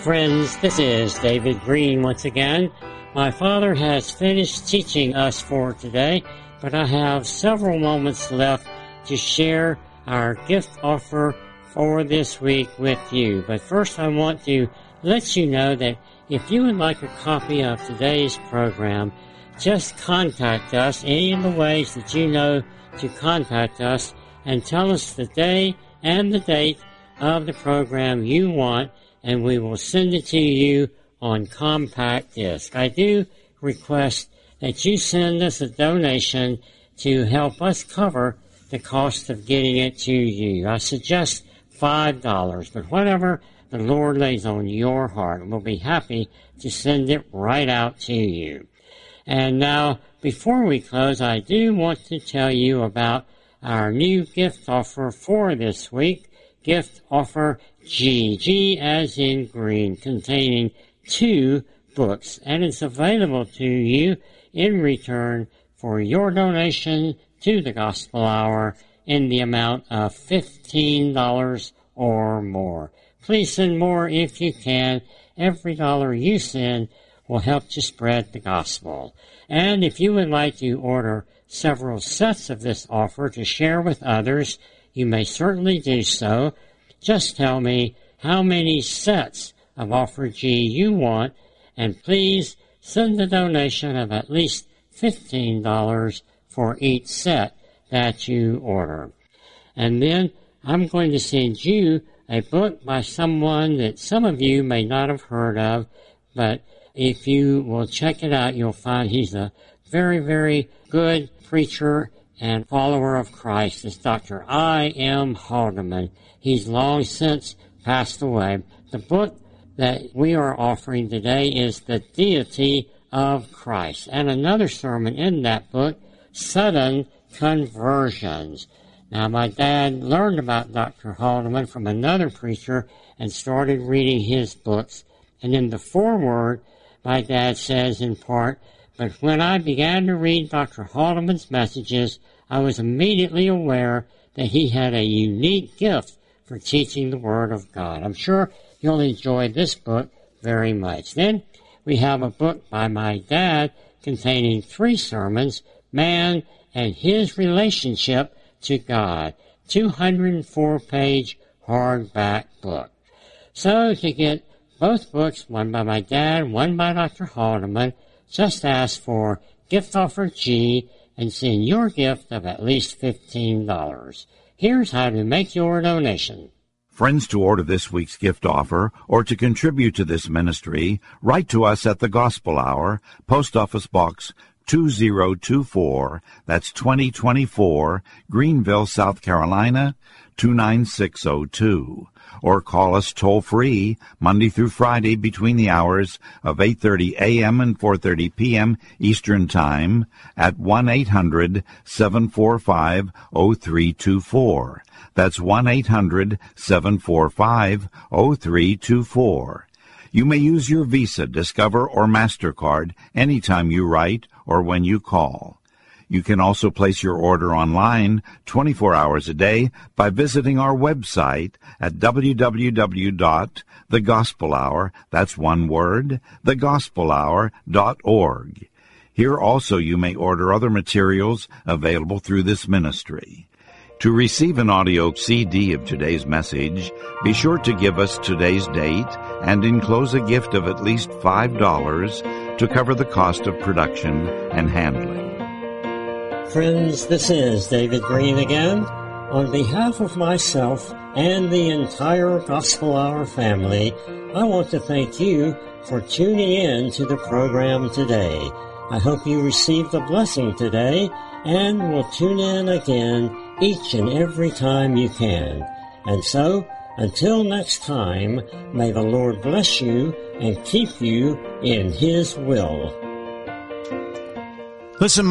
Friends, this is David Green once again. My father has finished teaching us for today, but I have several moments left to share our gift offer for this week with you. But first I want to let you know that if you would like a copy of today's program, just contact us any of the ways that you know to contact us and tell us the day and the date of the program you want, and we will send it to you on compact disc. I do request that you send us a donation to help us cover the cost of getting it to you. I suggest $5, but whatever the Lord lays on your heart, we'll be happy to send it right out to you. And now, before we close, I do want to tell you about our new gift offer for this week. Gift offer G as in green, containing 2 books, and it's available to you in return for your donation to the Gospel Hour in the amount of $15 or more. Please send more if you can. Every dollar you send will help to spread the gospel. And if you would like to order several sets of this offer to share with others, you may certainly do so. Just tell me how many sets of Offer G you want, and please send a donation of at least $15 for each set that you order. And then I'm going to send you a book by someone that some of you may not have heard of, but if you will check it out, you'll find he's a very, very good preacher and follower of Christ. It's Dr. I.M. Haldeman. He's long since passed away. The book that we are offering today is The Deity of Christ. And another sermon in that book, Sudden Conversions. Now, my dad learned about Dr. Haldeman from another preacher and started reading his books. And in the foreword, my dad says in part, "But when I began to read Dr. Haldeman's messages, I was immediately aware that he had a unique gift for teaching the Word of God." I'm sure you'll enjoy this book very much. Then we have a book by my dad containing 3 sermons, Man and His Relationship to God, 204-page hardback book. So to get both books, one by my dad, one by Dr. Haldeman, just ask for Gift Offer G and send your gift of at least $15. Here's how to make your donation. Friends, to order this week's gift offer or to contribute to this ministry, write to us at the Gospel Hour, Post Office Box 2024, that's 2024, Greenville, South Carolina, 29602. Or call us toll-free Monday through Friday between the hours of 8:30 a.m. and 4:30 p.m. Eastern Time at 1-800-745-0324. That's 1-800-745-0324. You may use your Visa, Discover, or MasterCard anytime you write or when you call. You can also place your order online 24 hours a day by visiting our website at www.thegospelhour, that's one word, thegospelhour.org. Here also you may order other materials available through this ministry. To receive an audio CD of today's message, be sure to give us today's date and enclose a gift of at least $5 to cover the cost of production and handling. Friends, this is David Green again. On behalf of myself and the entire Gospel Hour family, I want to thank you for tuning in to the program today. I hope you received a blessing today and will tune in again each and every time you can. And so, until next time, may the Lord bless you and keep you in His will. Listen,